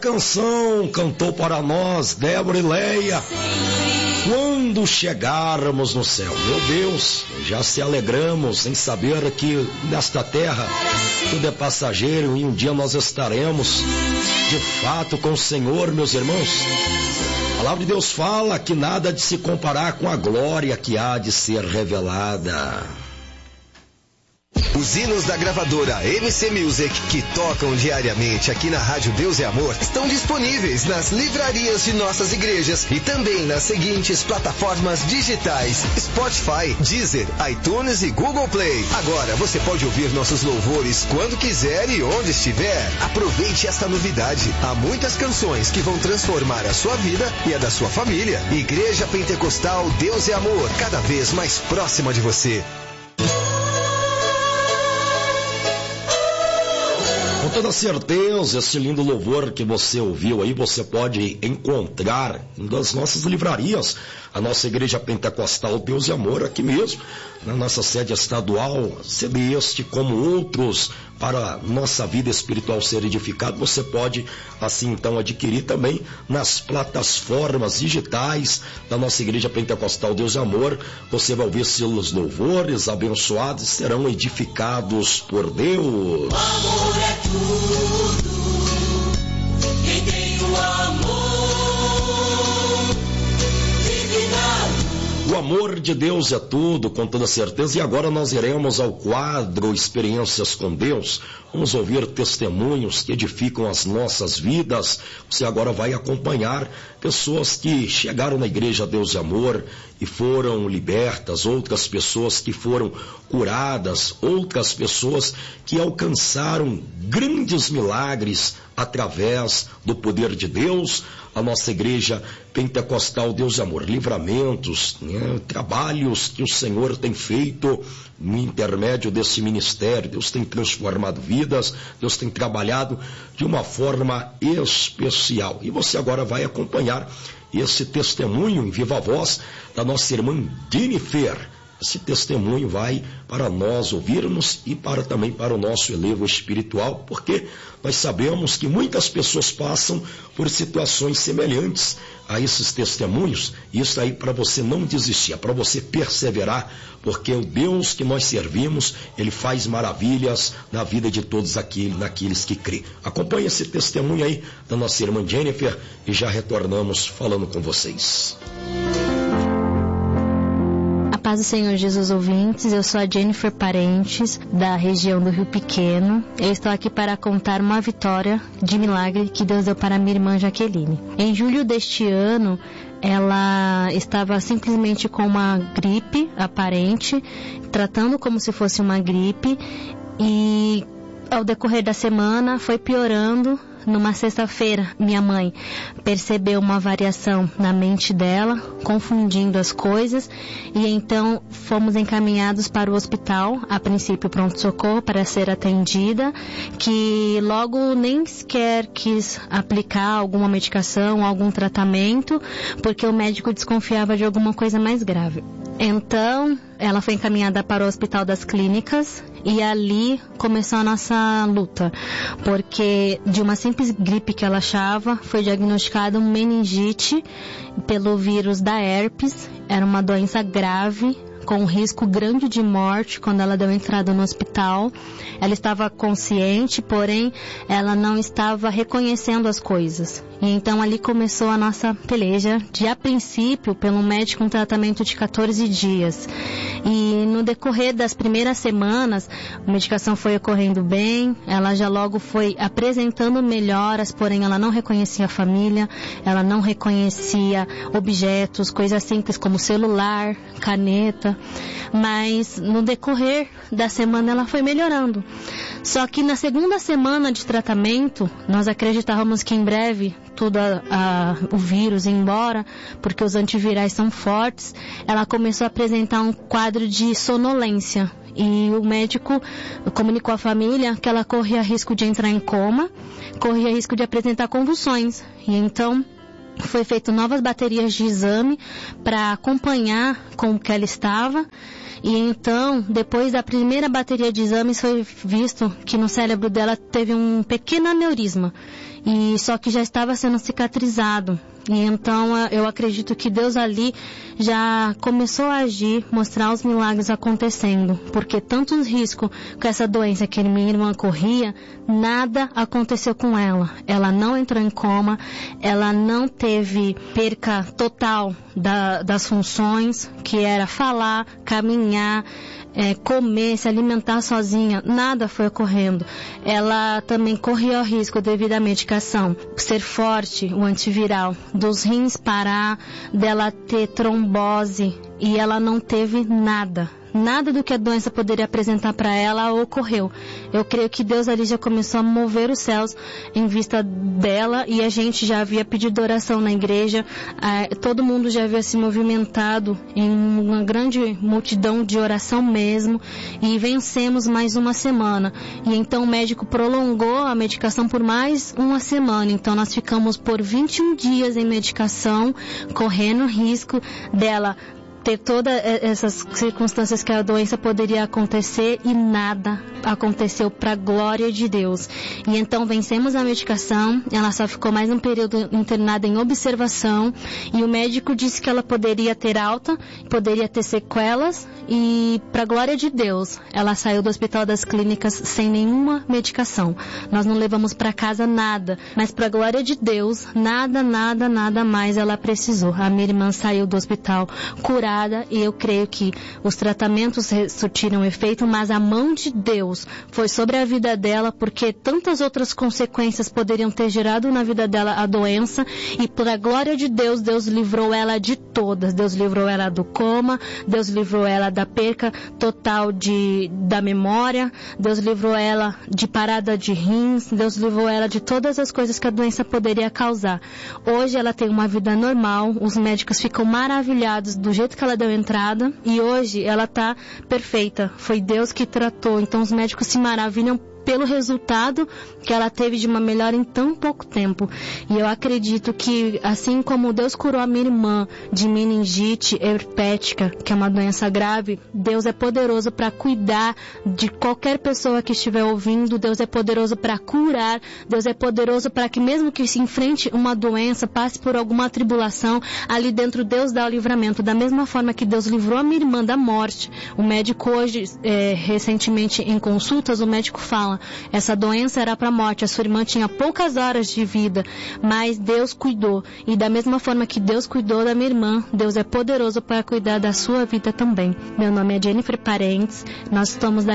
Canção cantou para nós Débora e Leia. Quando chegarmos no céu, meu Deus, já se alegramos em saber que nesta terra tudo é passageiro e um dia nós estaremos de fato com o Senhor, meus irmãos. A palavra de Deus fala que nada há de se comparar com a glória que há de ser revelada. Os hinos da gravadora MC Music, que tocam diariamente aqui na Rádio Deus e Amor, estão disponíveis nas livrarias de nossas igrejas e também nas seguintes plataformas digitais: Spotify, Deezer, iTunes e Google Play. Agora você pode ouvir nossos louvores quando quiser e onde estiver. Aproveite esta novidade. Há muitas canções que vão transformar a sua vida e a da sua família. Igreja Pentecostal Deus e Amor, cada vez mais próxima de você. Com toda certeza, esse lindo louvor que você ouviu aí, você pode encontrar em das nossas livrarias. A nossa Igreja Pentecostal Deus e Amor, aqui mesmo, na nossa sede estadual, CD este como outros, para nossa vida espiritual ser edificada, você pode assim então adquirir também nas plataformas digitais da nossa Igreja Pentecostal Deus e Amor. Você vai ouvir seus louvores abençoados e serão edificados por Deus. O amor é tudo, quem tem o amor vive na luz. O amor de Deus é tudo, com toda certeza. E agora nós iremos ao quadro Experiências com Deus. Vamos ouvir testemunhos que edificam as nossas vidas. Você agora vai acompanhar pessoas que chegaram na Igreja Deus e Amor e foram libertas, outras pessoas que foram curadas, outras pessoas que alcançaram grandes milagres através do poder de Deus. A nossa Igreja Pentecostal Deus e Amor, livramentos, trabalhos que o Senhor tem feito no intermédio desse ministério. Deus tem transformado vidas, Deus tem trabalhado de uma forma especial. E você agora vai acompanhar esse testemunho em viva voz da nossa irmã Jennifer. Esse testemunho vai para nós ouvirmos e também para o nosso elevo espiritual, porque nós sabemos que muitas pessoas passam por situações semelhantes a esses testemunhos. Isso aí para você não desistir, é para você perseverar, porque o Deus que nós servimos, Ele faz maravilhas na vida de todos naqueles que crê. Acompanhe esse testemunho aí da nossa irmã Jennifer e já retornamos falando com vocês. Paz do Senhor Jesus, ouvintes, eu sou a Jennifer Parentes, da região do Rio Pequeno. Eu estou aqui para contar uma vitória de milagre que Deus deu para minha irmã Jaqueline. Em julho deste ano, ela estava simplesmente com uma gripe aparente, tratando como se fosse uma gripe, e ao decorrer da semana foi piorando. Numa sexta-feira, minha mãe percebeu uma variação na mente dela, confundindo as coisas, e então fomos encaminhados para o hospital, a princípio pronto-socorro, para ser atendida, que logo nem sequer quis aplicar alguma medicação, algum tratamento, porque o médico desconfiava de alguma coisa mais grave. Então, ela foi encaminhada para o Hospital das Clínicas e ali começou a nossa luta, porque de uma simples gripe que ela achava, foi diagnosticada uma meningite pelo vírus da herpes. Era uma doença grave, com um risco grande de morte quando ela deu entrada no hospital. Ela estava consciente, porém ela não estava reconhecendo as coisas. E então ali começou a nossa peleja, a princípio pelo médico um tratamento de 14 dias. E no decorrer das primeiras semanas, a medicação foi ocorrendo bem, ela já logo foi apresentando melhoras, porém ela não reconhecia a família, ela não reconhecia objetos, coisas simples como celular, caneta, mas no decorrer da semana ela foi melhorando. Só que na segunda semana de tratamento, nós acreditávamos que em breve o vírus ia embora, porque os antivirais são fortes. Ela começou a apresentar um quadro de sonolência. E o médico comunicou à família que ela corria risco de entrar em coma, corria risco de apresentar convulsões. E então foi feito novas baterias de exame para acompanhar como que ela estava. E então, depois da primeira bateria de exames, foi visto que no cérebro dela teve um pequeno aneurisma. E só que já estava sendo cicatrizado. E então eu acredito que Deus ali já começou a agir, mostrar os milagres acontecendo. Porque tantos riscos com essa doença que minha irmã corria, nada aconteceu com ela. Ela não entrou em coma, ela não teve perca total das funções, que era falar, caminhar, comer, se alimentar sozinha, nada foi ocorrendo. Ela também corria o risco devido à medicação, ser forte, o antiviral, dos rins parar, dela ter trombose, e ela não teve nada. Nada do que a doença poderia apresentar para ela ocorreu. Eu creio que Deus ali já começou a mover os céus em vista dela, e a gente já havia pedido oração na igreja, todo mundo já havia se movimentado em uma grande multidão de oração mesmo, e vencemos mais uma semana. E então o médico prolongou a medicação por mais uma semana, então nós ficamos por 21 dias em medicação, correndo o risco dela ter todas essas circunstâncias que a doença poderia acontecer, e nada aconteceu para a glória de Deus. E então vencemos a medicação, ela só ficou mais um período internada em observação, e o médico disse que ela poderia ter alta, poderia ter sequelas, e para a glória de Deus, ela saiu do Hospital das Clínicas sem nenhuma medicação. Nós não levamos para casa nada, mas para a glória de Deus, nada mais ela precisou. A minha irmã saiu do hospital curada, e eu creio que os tratamentos surtiram efeito, mas a mão de Deus foi sobre a vida dela, porque tantas outras consequências poderiam ter gerado na vida dela a doença, e pela glória de Deus, Deus livrou ela de todas. Deus livrou ela do coma, Deus livrou ela da perca total da memória, Deus livrou ela de parada de rins, Deus livrou ela de todas as coisas que a doença poderia causar. Hoje ela tem uma vida normal, os médicos ficam maravilhados do jeito que ela deu entrada, e hoje ela está perfeita. Foi Deus que tratou, então os médicos se maravilham pelo resultado que ela teve de uma melhora em tão pouco tempo. E eu acredito que, assim como Deus curou a minha irmã de meningite herpética, que é uma doença grave, Deus é poderoso para cuidar de qualquer pessoa que estiver ouvindo. Deus é poderoso para curar, Deus é poderoso para que, mesmo que se enfrente uma doença, passe por alguma tribulação, ali dentro Deus dá o livramento. Da mesma forma que Deus livrou a minha irmã da morte, o médico hoje, recentemente em consultas, o médico fala: essa doença era para a morte, a sua irmã tinha poucas horas de vida, mas Deus cuidou. E da mesma forma que Deus cuidou da minha irmã, Deus é poderoso para cuidar da sua vida também. Meu nome é Jennifer Parentes, nós estamos